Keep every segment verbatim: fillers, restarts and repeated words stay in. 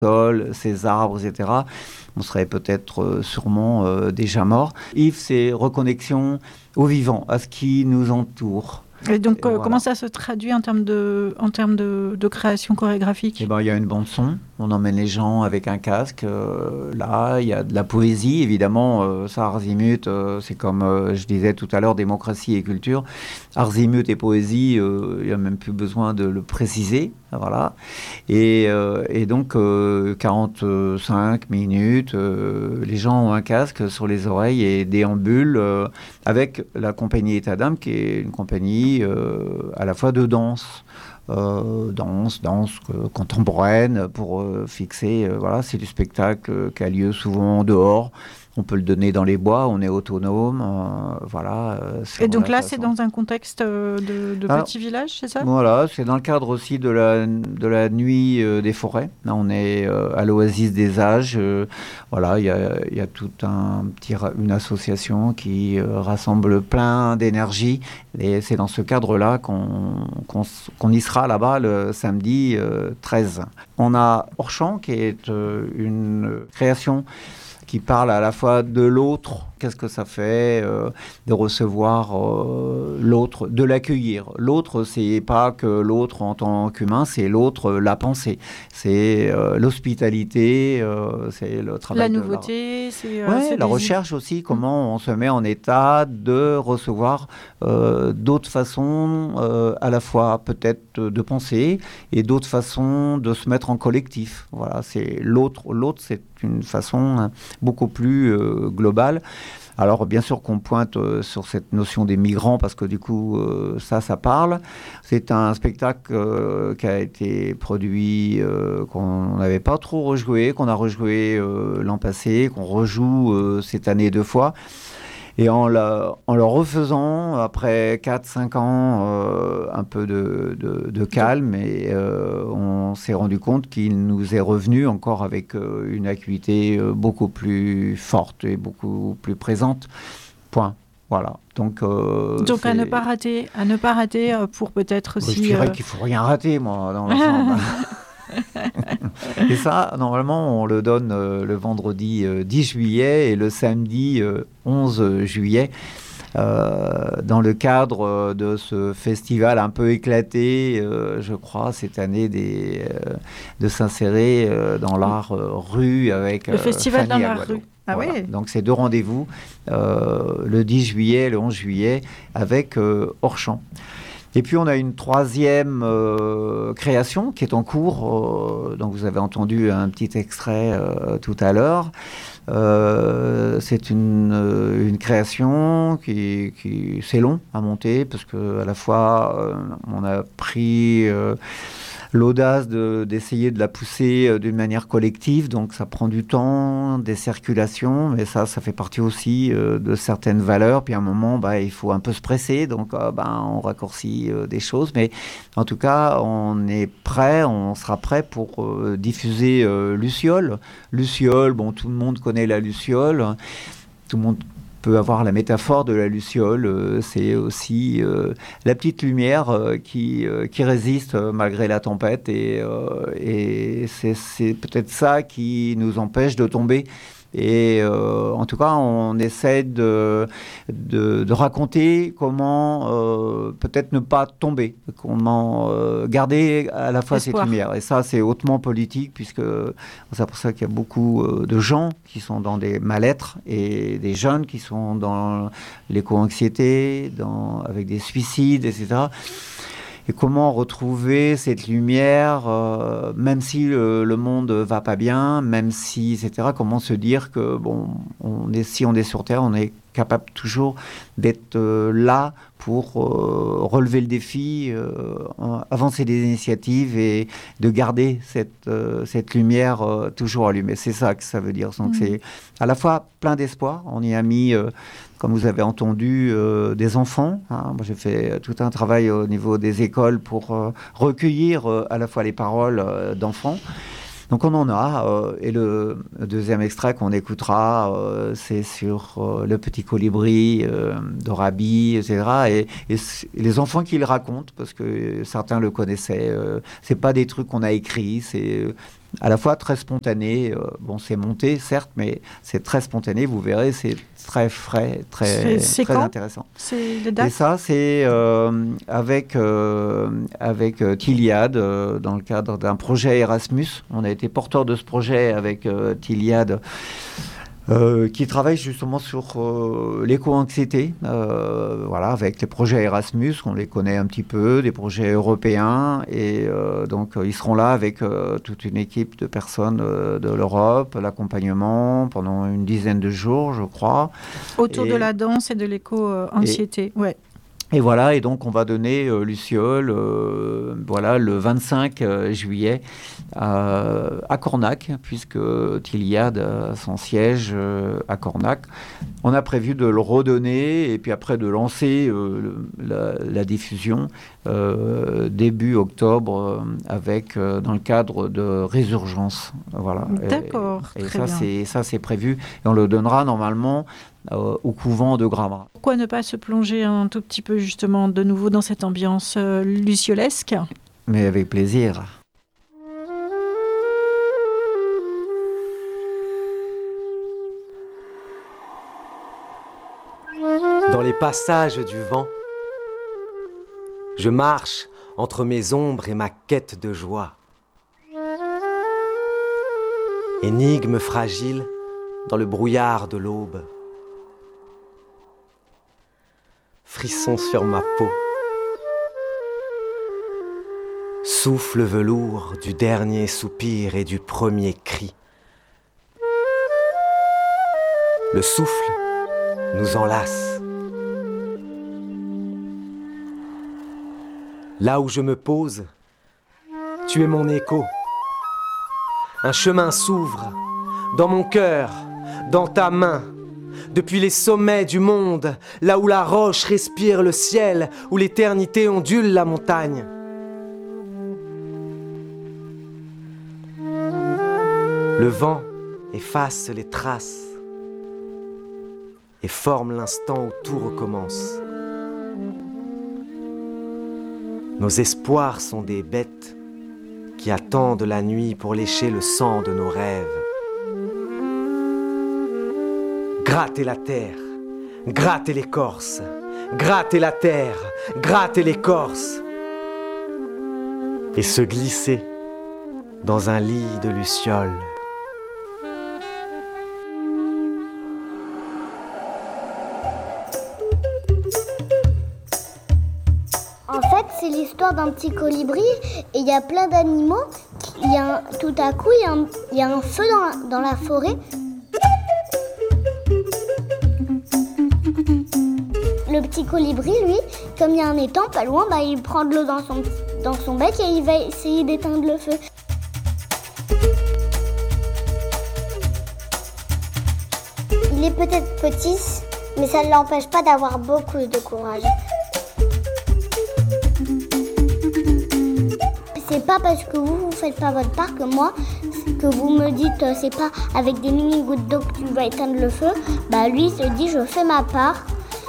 sol, ces arbres, et cetera, on serait peut-être euh, sûrement euh, déjà mort. Yves, c'est reconnexion au vivant, à ce qui nous entoure. Et donc, Et euh, voilà. comment ça se traduit en termes de, en termes de, de création chorégraphique? Eh ben, il y a une bande son, on emmène les gens avec un casque. Euh, là, il y a de la poésie, évidemment. Euh, ça, Arzimut, euh, c'est comme euh, je disais tout à l'heure, démocratie et culture. Arzimut et poésie, euh, il n'y a même plus besoin de le préciser. Voilà. Et, euh, et donc, euh, quarante-cinq minutes, euh, les gens ont un casque sur les oreilles et déambulent euh, avec la compagnie État d'âme, qui est une compagnie euh, à la fois de danse. Euh, danse, danse euh, contemporaine pour euh, fixer. Euh, voilà, c'est du spectacle euh, qui a lieu souvent dehors. On peut le donner dans les bois, on est autonome. Euh, voilà. Euh, Et donc là, c'est dans un contexte euh, de, de Alors, petit village, c'est ça? voilà, c'est dans le cadre aussi de la, de la nuit euh, des forêts. Là, on est euh, à l'Oasis des Âges. Euh, voilà, il y a, y a toute un petit, une association qui euh, rassemble plein d'énergie. Et c'est dans ce cadre-là qu'on, qu'on, qu'on y sera là-bas le samedi euh, treize. On a Orchamps, qui est euh, une création qui parle à la fois de l'autre, qu'est-ce que ça fait euh, de recevoir euh, l'autre, de l'accueillir. L'autre, c'est pas que l'autre en tant qu'humain, c'est l'autre, la pensée. C'est euh, l'hospitalité, euh, c'est le travail La de nouveauté, la... c'est... Euh, Ouais, c'est la des... recherche aussi, comment on se met en état de recevoir euh, d'autres façons, euh, à la fois peut-être de penser et d'autres façons de se mettre en collectif. Voilà, c'est l'autre. L'autre, c'est une façon beaucoup plus euh, globale. Alors, bien sûr qu'on pointe euh, sur cette notion des migrants, parce que du coup, euh, ça, ça parle. C'est un spectacle euh, qui a été produit, euh, qu'on n'avait pas trop rejoué, qu'on a rejoué euh, l'an passé, qu'on rejoue euh, cette année deux fois. Et en, la, en le refaisant, après quatre cinq ans, euh, un peu de, de, de calme, et euh, on s'est rendu compte qu'il nous est revenu encore avec euh, une acuité euh, beaucoup plus forte et beaucoup plus présente. Point. Voilà. Donc, euh, Donc c'est... à ne pas rater, à ne pas rater euh, pour peut-être Moi, aussi... je dirais euh... qu'il ne faut rien rater, moi, dans l'ensemble. Et ça, normalement, on le donne euh, le vendredi euh, dix juillet et le samedi euh, onze juillet. Euh, dans le cadre euh, de ce festival un peu éclaté, euh, je crois, cette année, des, euh, de s'insérer euh, dans l'art euh, rue avec Le euh, festival Fanny dans la Aguado. rue. Ah Voilà. ouais. Donc, c'est deux rendez-vous, euh, le dix juillet et le onze juillet, avec euh, Orchamps. Et puis on a une troisième euh, création qui est en cours, euh, donc vous avez entendu un petit extrait euh, tout à l'heure. Euh, c'est une, euh, une création qui, qui c'est long à monter parce que à la fois euh, on a pris euh, l'audace de, d'essayer de la pousser euh, d'une manière collective, donc ça prend du temps, des circulations, mais ça, ça fait partie aussi euh, de certaines valeurs. Puis à un moment, bah, il faut un peu se presser, donc euh, bah, on raccourcit euh, des choses. Mais en tout cas, on est prêt, on sera prêt pour euh, diffuser euh, Luciole. Luciole, bon, tout le monde connaît la Luciole, tout le monde peut avoir la métaphore de la luciole, euh, c'est aussi euh, la petite lumière euh, qui, euh, qui résiste euh, malgré la tempête et, euh, et c'est, c'est peut-être ça qui nous empêche de tomber. Et euh, en tout cas, on essaie de, de, de raconter comment euh, peut-être ne pas tomber, comment euh, garder à la fois Espoir. cette lumière. Et ça, c'est hautement politique, puisque c'est pour ça qu'il y a beaucoup euh, de gens qui sont dans des mal-être et des jeunes qui sont dans l'éco-anxiété, dans, avec des suicides, et cetera. Et comment retrouver cette lumière, euh, même si le, le monde va pas bien, même si, et cetera. Comment se dire que, bon, on est, si on est sur Terre, on est capable toujours d'être euh, là pour euh, relever le défi, euh, avancer des initiatives et de garder cette, euh, cette lumière euh, toujours allumée. C'est ça que ça veut dire. Donc mmh. c'est à la fois plein d'espoir. On y a mis... Euh, comme vous avez entendu, euh, des enfants. Hein. Moi, j'ai fait tout un travail au niveau des écoles pour euh, recueillir euh, à la fois les paroles euh, d'enfants. Donc, on en a. Euh, et le, le deuxième extrait qu'on écoutera, euh, c'est sur euh, Le Petit Colibri euh, de Rabi, et cetera. Et, et, et les enfants qui le racontent, parce que certains le connaissaient. Euh, c'est pas des trucs qu'on a écrits, c'est à la fois très spontané. Euh, bon, c'est monté, certes, mais c'est très spontané. Vous verrez, c'est très frais, très, C'est, c'est très quand intéressant. C'est les Et dates ça, c'est euh, avec, euh, avec euh, Tiliad, euh, dans le cadre d'un projet Erasmus. On a été porteur de ce projet avec euh, Tiliad, euh, qui travaille justement sur euh, l'éco-anxiété, euh, voilà, avec les projets Erasmus, on les connaît un petit peu, des projets européens, et euh, donc euh, ils seront là avec euh, toute une équipe de personnes euh, de l'Europe, l'accompagnement pendant une dizaine de jours, je crois. Autour Et- de la danse et de l'éco-anxiété. Ouais. Et voilà, et donc on va donner euh, Luciole, euh, voilà, le vingt-cinq euh, juillet à, à Cornac, puisque Tiliad a son siège euh, à Cornac. On a prévu de le redonner et puis après de lancer euh, le- la, la diffusion euh, début octobre euh, avec, euh, dans le cadre de Résurgence. Voilà. D'accord, Et, et très ça, bien. c'est, ça, c'est prévu. Et on le donnera normalement euh, au couvent de Gramma. Pourquoi ne pas se plonger un tout petit peu justement de nouveau dans cette ambiance euh, luciolesque? Mais avec plaisir. Dans les passages du vent, je marche entre mes ombres et ma quête de joie. Énigme fragile dans le brouillard de l'aube. Frisson sur ma peau. Souffle velours du dernier soupir et du premier cri. Le souffle nous enlace. Là où je me pose, tu es mon écho. Un chemin s'ouvre dans mon cœur, dans ta main. Depuis les sommets du monde, là où la roche respire le ciel, où l'éternité ondule la montagne. Le vent efface les traces et forme l'instant où tout recommence. Nos espoirs sont des bêtes qui attendent la nuit pour lécher le sang de nos rêves. Gratter la terre, gratter l'écorce, gratter la terre, gratter l'écorce, et se glisser dans un lit de lucioles. En fait, c'est l'histoire d'un petit colibri et il y a plein d'animaux. Il y a un- tout à coup, il y a un, il y a un feu dans la, dans la forêt. Le petit colibri, lui, comme il y a un étang pas loin, bah, il prend de l'eau dans son, dans son bec et il va essayer d'éteindre le feu. Il est peut-être petit, mais ça ne l'empêche pas d'avoir beaucoup de courage. C'est pas parce que vous vous faites pas votre part que moi, que vous me dites euh, c'est pas avec des mini gouttes d'eau que tu vas éteindre le feu. Bah lui il se dit je fais ma part.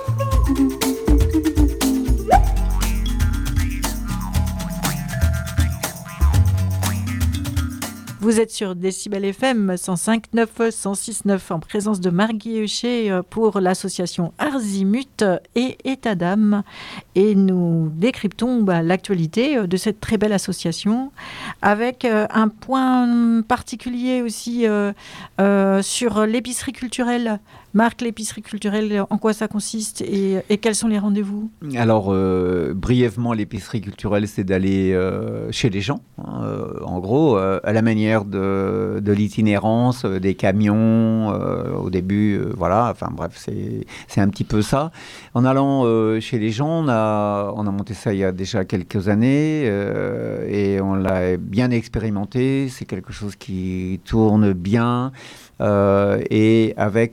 Vous êtes sur Décibel F M cent cinq neuf, cent six neuf en présence de Margui Huchet pour l'association Arzimut et État d'âme. Et nous décryptons bah, l'actualité de cette très belle association avec euh, un point particulier aussi euh, euh, sur l'épicerie culturelle. Marc, l'épicerie culturelle, en quoi ça consiste et, et quels sont les rendez-vous? Alors, euh, brièvement, l'épicerie culturelle, c'est d'aller euh, chez les gens, hein, euh, en gros, euh, à la manière de, de l'itinérance, euh, des camions, euh, au début, euh, voilà, enfin bref, c'est, c'est un petit peu ça. En allant euh, chez les gens, on a, on a monté ça il y a déjà quelques années euh, et on l'a bien expérimenté, c'est quelque chose qui tourne bien. Euh, et avec euh,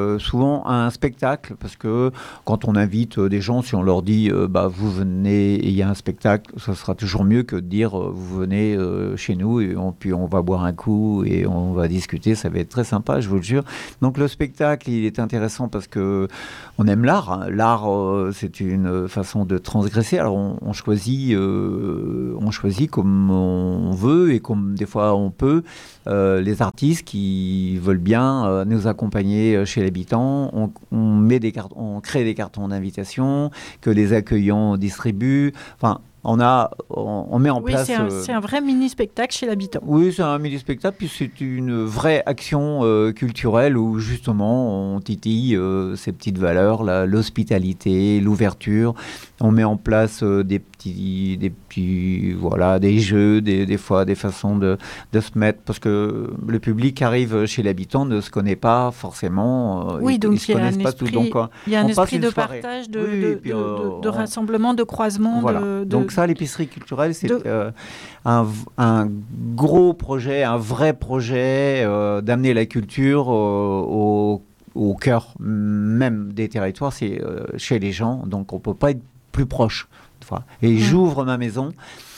euh, souvent un spectacle, parce que quand on invite euh, des gens, si on leur dit euh, bah, vous venez et il y a un spectacle, ça sera toujours mieux que de dire euh, vous venez euh, chez nous et on, puis on va boire un coup et on va discuter, ça va être très sympa, je vous le jure. Donc le spectacle, il est intéressant parce que on aime l'art. Hein. L'art, euh, c'est une façon de transgresser. Alors on, on choisit, euh, on choisit comme on veut et comme des fois on peut. Euh, les artistes qui veulent bien euh, nous accompagner chez l'habitant, on, on met des cartes, on crée des cartons d'invitation que les accueillants distribuent. Enfin. On, a, on, on met en oui, place... Oui, c'est, euh, c'est un vrai mini-spectacle chez l'habitant. Oui, c'est un mini-spectacle, puis c'est une vraie action euh, culturelle où justement on titille euh, ces petites valeurs, là, l'hospitalité, l'ouverture. On met en place euh, des petits, des petits, voilà, des jeux, des, des fois des façons de, de se mettre, parce que le public qui arrive chez l'habitant ne se connaît pas forcément. Euh, oui, ils, donc ils se connaissent pas esprit, tous. Donc, euh, il y a un on esprit de soirée. partage, de, oui, de, puis, de, euh, de, de rassemblement, de croisement. Voilà. De, de, donc ça, l'épicerie culturelle, c'est de... euh, un, un gros projet, un vrai projet euh, d'amener la culture euh, au, au cœur même des territoires, c'est euh, chez les gens, donc on ne peut pas être plus proche. Et mmh. j'ouvre ma maison.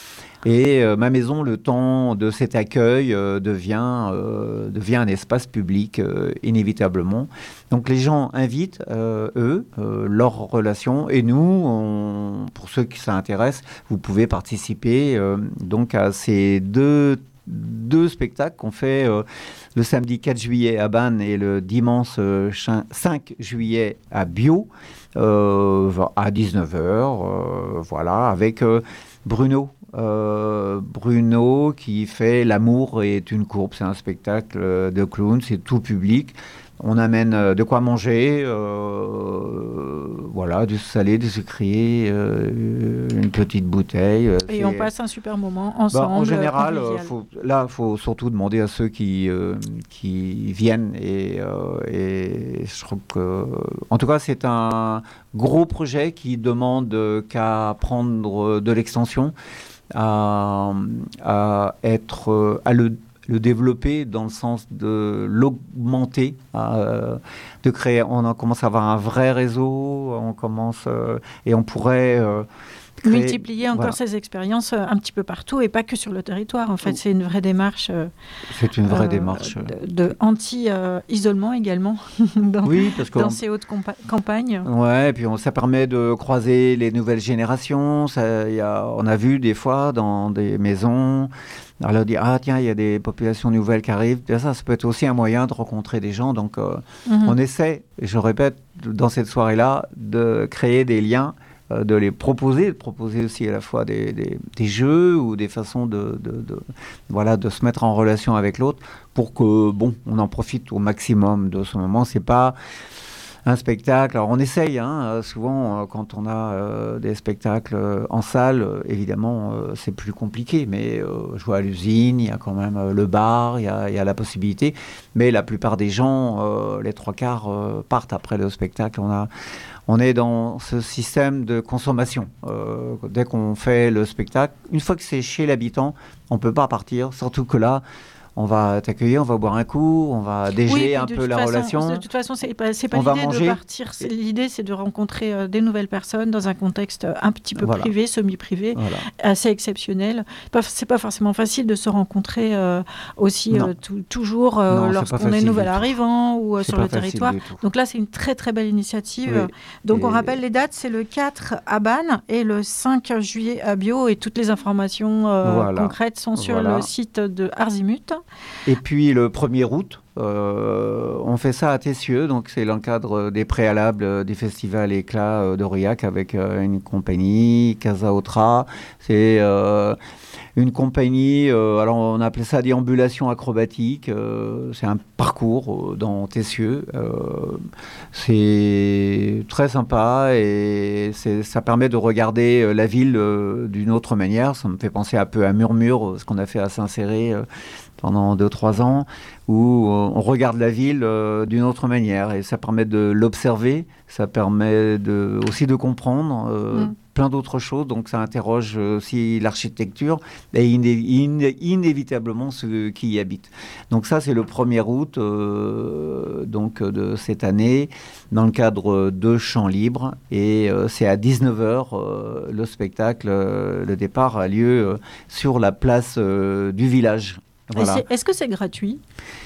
Et euh, ma maison, le temps de cet accueil, euh, devient, euh, devient un espace public, euh, inévitablement. Donc les gens invitent, euh, eux, euh, leurs relations. Et nous, on, pour ceux qui s'intéressent, vous pouvez participer euh, donc à ces deux, deux spectacles qu'on fait euh, le samedi quatre juillet à Bannes et le dimanche euh, cinq juillet à Bio, euh, à dix-neuf heures, euh, voilà, avec euh, Bruno. Euh, Bruno qui fait L'amour est une courbe, c'est un spectacle de clown, c'est tout public. On amène de quoi manger, euh, voilà, du salé, du sucré, euh, une petite bouteille. Et c'est... on passe un super moment ensemble. Bah, en général, euh, faut, là, il faut surtout demander à ceux qui, euh, qui viennent. Et, euh, et je trouve que, en tout cas, c'est un gros projet qui demande qu'à prendre de l'extension, à, à être, à le le développer dans le sens de l'augmenter, euh, de créer. On en commence à avoir un vrai réseau, on commence euh, et on pourrait euh, créer, multiplier encore voilà. ces expériences un petit peu partout et pas que sur le territoire. En fait, c'est une vraie démarche. Euh, c'est une vraie euh, démarche de, de anti-isolement euh, également dans, oui, parce que dans on... ces hautes compa- campagnes. Ouais, et puis on, ça permet de croiser les nouvelles générations. Ça, y a, on a vu des fois dans des maisons. Alors, on dit, ah tiens, il y a des populations nouvelles qui arrivent. Bien, ça, ça peut être aussi un moyen de rencontrer des gens. Donc, euh, mm-hmm. on essaie, et je répète, dans cette soirée-là, de créer des liens, euh, de les proposer, de proposer aussi à la fois des, des, des jeux ou des façons de, de, de, voilà, de se mettre en relation avec l'autre pour que, bon, on en profite au maximum de ce moment. C'est pas un spectacle. Alors on essaye, hein, souvent euh, quand on a euh, des spectacles euh, en salle, euh, évidemment euh, c'est plus compliqué, mais euh, jouer à l'usine, il y a quand même euh, le bar, il y a, il y a la possibilité, mais la plupart des gens, euh, les trois quarts euh, partent après le spectacle. On a, on est dans ce système de consommation. Euh, dès qu'on fait le spectacle, une fois que c'est chez l'habitant, on ne peut pas partir, surtout que là, on va t'accueillir, on va boire un coup, on va dégeler oui, un peu la façon, relation. De toute façon, c'est pas, c'est pas on l'idée va manger. de partir. C'est, l'idée, c'est de rencontrer euh, des nouvelles personnes dans un contexte un petit peu voilà. privé, semi-privé, voilà. assez exceptionnel. Pas, c'est pas forcément facile de se rencontrer euh, aussi euh, t- toujours euh, non, lorsqu'on est nouvel arrivant ou euh, sur le territoire. Donc là, c'est une très très belle initiative. Oui. Donc et... on rappelle les dates, c'est le quatre à Bannes et le cinq juillet à Bio, et toutes les informations euh, voilà. concrètes sont sur voilà. le site de Arzimut. Et puis le premier août, euh, on fait ça à Tessieux, donc c'est l'encadre des préalables du festival Éclat d'Aurillac avec euh, une compagnie, Casa Otra. C'est euh, une compagnie, euh, alors on appelait ça déambulation acrobatique. Euh, c'est un parcours dans Tessieux. Euh, c'est très sympa et c'est, ça permet de regarder la ville euh, d'une autre manière. Ça me fait penser un peu à Murmure, ce qu'on a fait à Saint-Céré. Euh, pendant deux trois ans, où on regarde la ville euh, d'une autre manière et ça permet de l'observer, ça permet de, aussi de comprendre euh, mm. plein d'autres choses. Donc ça interroge aussi l'architecture et iné- iné- inévitablement ceux qui y habitent. Donc ça, c'est le premier août euh, donc, de cette année dans le cadre de Chants Libres et euh, c'est à dix-neuf heures euh, le spectacle, euh, le départ a lieu euh, sur la place euh, du village. Voilà. Est-ce que c'est gratuit ?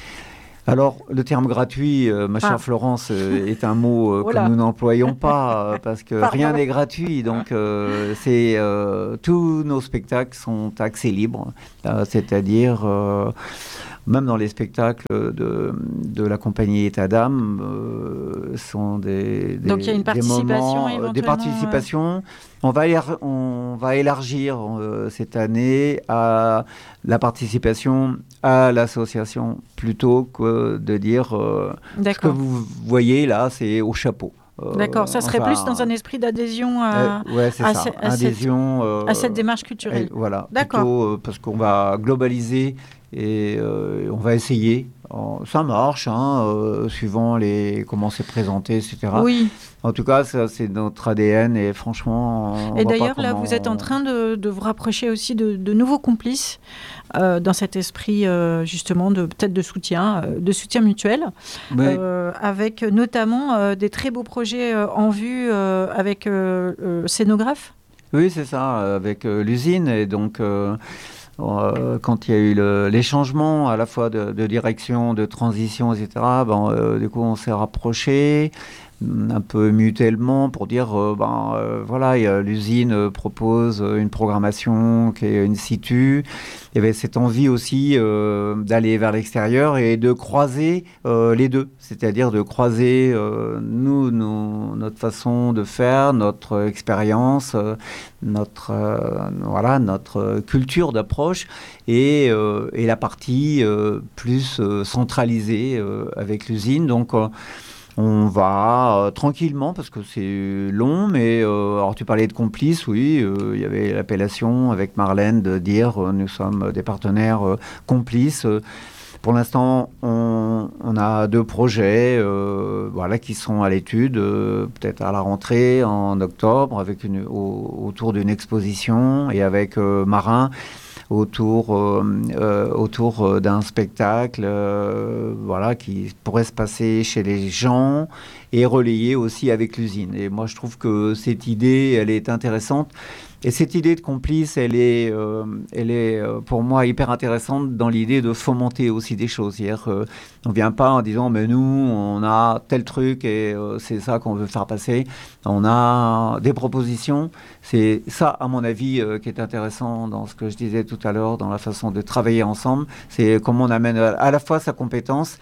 Alors, le terme gratuit, euh, ma chère ah. Florence, euh, est un mot euh, que nous n'employons pas euh, parce que Pardon. rien n'est gratuit. Donc, euh, c'est, euh, tous nos spectacles sont accès libre, euh, c'est-à-dire... Euh, même dans les spectacles de, de la compagnie État d'âme, euh, sont des, des, Donc il y a une participation des moments, éventuellement, des participations. Euh... On va, élar- on va élargir euh, cette année à la participation à l'association plutôt que de dire euh, ce que vous voyez là, c'est au chapeau. Euh, D'accord, ça serait enfin, plus dans un esprit d'adhésion à, euh, ouais, c'est à, ça. Ce, à, adhésion, cette, euh, à cette démarche culturelle. Et, voilà, D'accord. Plutôt, euh, parce qu'on va globaliser et euh, on va essayer. Ça marche, hein, euh, suivant les, comment c'est présenté, et cetera. Oui. En tout cas, ça, c'est notre A D N et franchement... On et voit d'ailleurs, pas là, comment... vous êtes en train de, de vous rapprocher aussi de, de nouveaux complices euh, dans cet esprit, euh, justement, de, peut-être de soutien, euh, de soutien mutuel, oui. euh, avec notamment euh, des très beaux projets euh, en vue euh, avec euh, le scénographe. Oui, c'est ça, avec euh, l'usine. Et donc... Euh, Euh, quand il y a eu le, les changements à la fois de, de direction, de transition, et cetera, ben, euh, du coup, on s'est rapprochés un peu mutuellement pour dire, euh, ben, euh, voilà, y a, l'usine euh, propose une programmation qui est in situ. Il y avait cette envie aussi euh, d'aller vers l'extérieur et de croiser euh, les deux, c'est-à-dire de croiser euh, nous, nous, notre façon de faire, notre expérience, euh, notre, euh, voilà, notre culture d'approche et, euh, et la partie euh, plus euh, centralisée euh, avec l'usine. Donc, euh, on va euh, tranquillement, parce que c'est long, mais euh, alors tu parlais de complices, oui, euh, il y avait l'appellation avec Marlène de dire euh, nous sommes des partenaires euh, complices. Pour l'instant, on, on a deux projets euh, voilà, qui sont à l'étude, euh, peut-être à la rentrée en octobre, avec une, au, autour d'une exposition et avec euh, Marin. Autour, euh, euh, autour d'un spectacle euh, voilà, qui pourrait se passer chez les gens et relayé aussi avec l'usine. Et moi, je trouve que cette idée, elle est intéressante. Et cette idée de complice, elle est, euh, elle est euh, pour moi hyper intéressante dans l'idée de fomenter aussi des choses. C'est-à-dire qu'on ne vient pas en disant mais nous, on a tel truc et euh, c'est ça qu'on veut faire passer. On a des propositions. C'est ça, à mon avis, euh, qui est intéressant dans ce que je disais tout à l'heure, dans la façon de travailler ensemble. C'est comment on amène à la fois sa compétence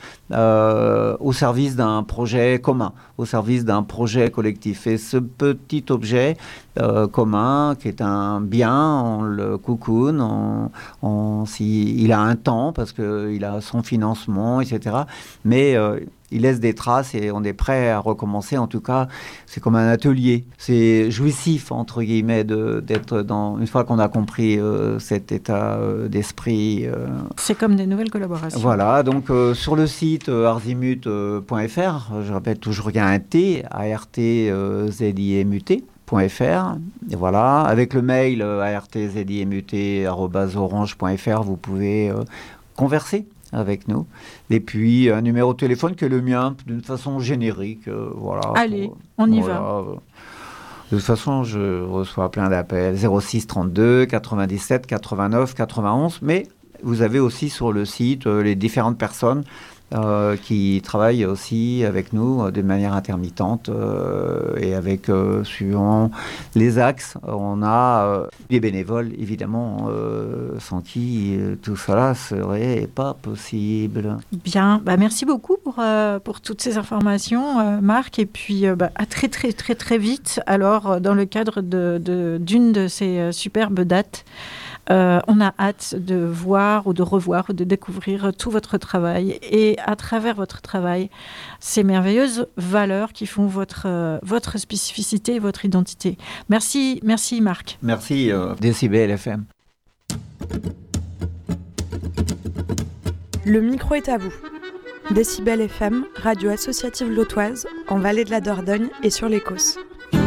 euh, au service d'un projet commun, au service d'un projet collectif. Et ce petit objet euh, commun, qui est un bien, on le cocoon, on, on, si, il a un temps parce qu'il a son financement, et cetera. Mais euh, il laisse des traces et on est prêt à recommencer. En tout cas, c'est comme un atelier. C'est jouissif, entre guillemets, de, d'être dans... Une fois qu'on a compris euh, cet état euh, d'esprit... Euh... C'est comme des nouvelles collaborations. Voilà, donc euh, sur le site euh, arzimut point f r, je répète toujours, il y a un T, A R T Z I M U T. .fr, et voilà, avec le mail euh, a r t z i m u t arobase orange point f r, vous pouvez euh, converser avec nous. Et puis un numéro de téléphone qui est le mien d'une façon générique. Euh, voilà. Allez, pour, on y voilà. va. De toute façon, je reçois plein d'appels. zéro six trente-deux quatre-vingt-dix-sept quatre-vingt-neuf quatre-vingt-onze, mais vous avez aussi sur le site euh, les différentes personnes Euh, qui travaillent aussi avec nous euh, de manière intermittente euh, et avec, euh, suivant les axes, on a euh, des bénévoles, évidemment, euh, sans qui euh, tout cela serait pas possible. Bien, bah merci beaucoup pour, euh, pour toutes ces informations, euh, Marc, et puis euh, bah, à très très très très vite, alors dans le cadre de, de, d'une de ces euh, superbes dates. Euh, on a hâte de voir ou de revoir ou de découvrir tout votre travail et à travers votre travail, ces merveilleuses valeurs qui font votre, euh, votre spécificité et votre identité. Merci, merci Marc. Merci euh, Décibel F M. Le micro est à vous. Décibel F M, radio associative lotoise, en Vallée de la Dordogne et sur l'Écosse.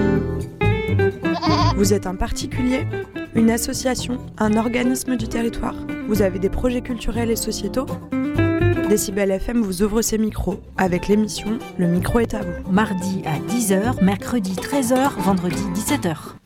Vous êtes un particulier, une association, un organisme du territoire. Vous avez des projets culturels et sociétaux. Décibel F M vous ouvre ses micros avec l'émission Le micro est à vous. Mardi à dix heures, mercredi treize heures, vendredi dix-sept heures.